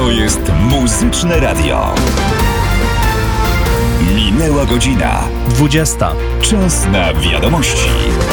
To jest Muzyczne Radio. Minęła godzina 20. Czas na wiadomości.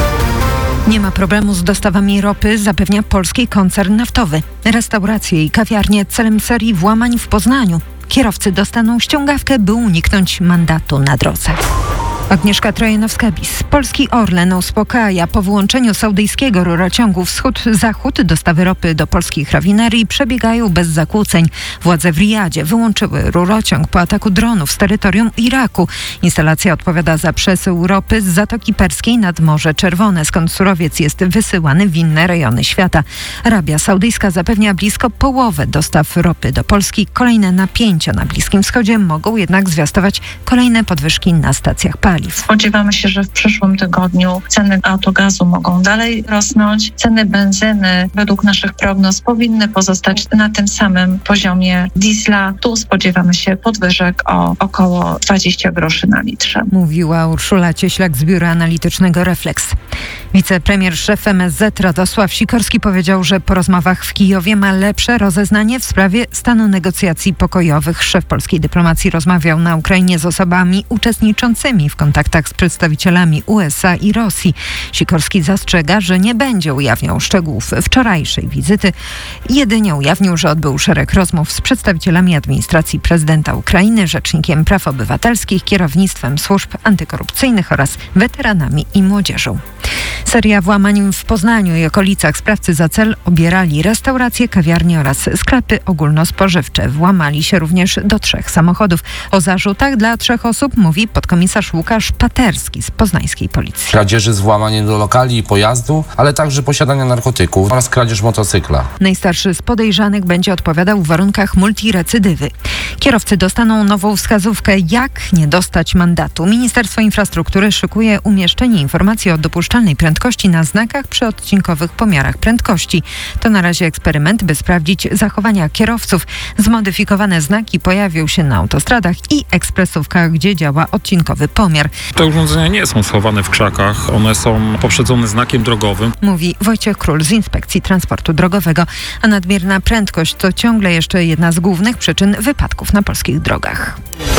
Nie ma problemu z dostawami ropy, zapewnia polski koncern naftowy. Restauracje i kawiarnie celem serii włamań w Poznaniu. Kierowcy dostaną ściągawkę, by uniknąć mandatu na drodze. Agnieszka Trojanowska-Bis. Polski Orlen uspokaja. Po wyłączeniu saudyjskiego rurociągu wschód-zachód dostawy ropy do polskich rafinerii przebiegają bez zakłóceń. Władze w Rijadzie wyłączyły rurociąg po ataku dronów z terytorium Iraku. Instalacja odpowiada za przesył ropy z Zatoki Perskiej nad Morze Czerwone, skąd surowiec jest wysyłany w inne rejony świata. Arabia Saudyjska zapewnia blisko połowę dostaw ropy do Polski. Kolejne napięcia na Bliskim Wschodzie mogą jednak zwiastować kolejne podwyżki na stacjach paliw. Spodziewamy się, że w przyszłym tygodniu ceny autogazu mogą dalej rosnąć. Ceny benzyny według naszych prognoz powinny pozostać na tym samym poziomie diesla. Tu spodziewamy się podwyżek o około 20 groszy na litrze. Mówiła Urszula Cieślak z Biura Analitycznego Refleks. Wicepremier szef MSZ Radosław Sikorski powiedział, że po rozmowach w Kijowie ma lepsze rozeznanie w sprawie stanu negocjacji pokojowych. Szef polskiej dyplomacji rozmawiał na Ukrainie z osobami uczestniczącymi w kontaktach z przedstawicielami USA i Rosji. Sikorski zastrzega, że nie będzie ujawniał szczegółów wczorajszej wizyty. Jedynie ujawnił, że odbył szereg rozmów z przedstawicielami administracji prezydenta Ukrainy, rzecznikiem praw obywatelskich, kierownictwem służb antykorupcyjnych oraz weteranami i młodzieżą. Seria włamań w Poznaniu i okolicach. Sprawcy za cel obierali restauracje, kawiarnie oraz sklepy ogólnospożywcze. Włamali się również do 3 samochodów. O zarzutach dla 3 osób mówi podkomisarz Łukasz Paterski z poznańskiej policji. Kradzieży z włamaniem do lokali i pojazdu, ale także posiadania narkotyków oraz kradzież motocykla. Najstarszy z podejrzanych będzie odpowiadał w warunkach multirecydywy. Kierowcy dostaną nową wskazówkę, jak nie dostać mandatu. Ministerstwo Infrastruktury szykuje umieszczenie informacji o dopuszczalnej prędkości na znakach przy odcinkowych pomiarach prędkości. To na razie eksperyment, by sprawdzić zachowania kierowców. Zmodyfikowane znaki pojawią się na autostradach i ekspresówkach, gdzie działa odcinkowy pomiar. Te urządzenia nie są schowane w krzakach, one są poprzedzone znakiem drogowym. Mówi Wojciech Król z Inspekcji Transportu Drogowego. A nadmierna prędkość to ciągle jeszcze jedna z głównych przyczyn wypadków na polskich drogach.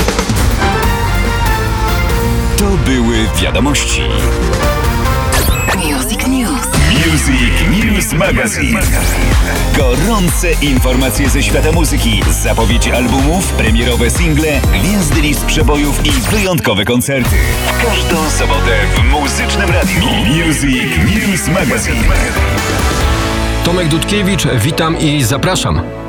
To były wiadomości. Music News Magazine. Gorące informacje ze świata muzyki, zapowiedzi albumów, premierowe single, gwiazdy list przebojów i wyjątkowe koncerty. W każdą sobotę w Muzycznym Radiu. Music News Magazine. Tomek Dudkiewicz, witam i zapraszam.